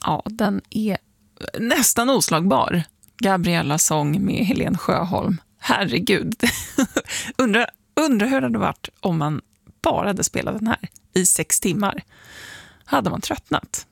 Ja, den är nästan oslagbar. Gabriellas sång med Helen Sjöholm. Herregud. Undrar hur det hade varit om man bara hade spelat den här i 6 timmar. Hade man tröttnat?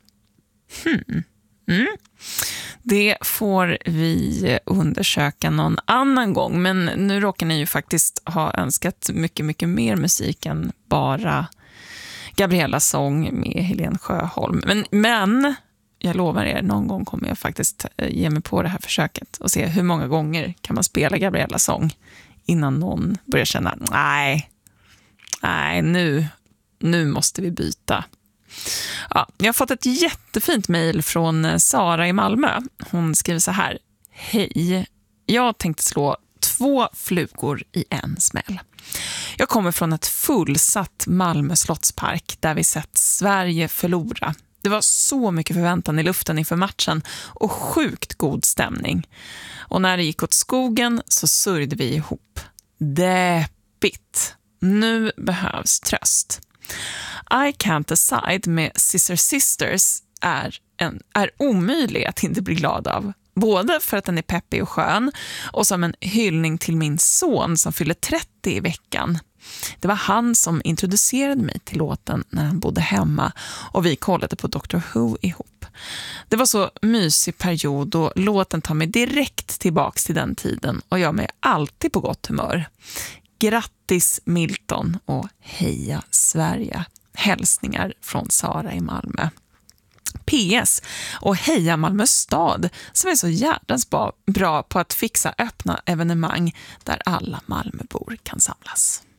Det får vi undersöka någon annan gång. Men nu råkar ni ju faktiskt ha önskat mycket, mycket mer musik än bara Gabriellas sång med Helen Sjöholm. Men jag lovar er, någon gång kommer jag faktiskt ge mig på det här försöket och se hur många gånger kan man spela Gabriellas sång innan någon börjar känna nej, nu måste vi byta. Ja, jag har fått ett jättefint mejl från Sara i Malmö. Hon skriver så här: Hej, jag tänkte slå 2 flugor i en smäll. Jag kommer från ett fullsatt Malmö slottspark där vi sett Sverige förlora. Det var så mycket förväntan i luften inför matchen och sjukt god stämning. Och när det gick åt skogen så sörjde vi ihop. Deppigt. Nu behövs tröst. I Can't Decide med Scissor Sisters är omöjlig att inte bli glad av. Både för att den är peppig och skön och som en hyllning till min son som fyller 30 i veckan. Det var han som introducerade mig till låten när han bodde hemma och vi kollade på Dr. Who ihop. Det var så mysig period och låten tar mig direkt tillbaks till den tiden och gör mig alltid på gott humör. Grattis Milton och heja Sverige. Hälsningar från Sara i Malmö. PS och heja Malmö stad som är så jävlas bra på att fixa öppna evenemang där alla Malmöbor kan samlas.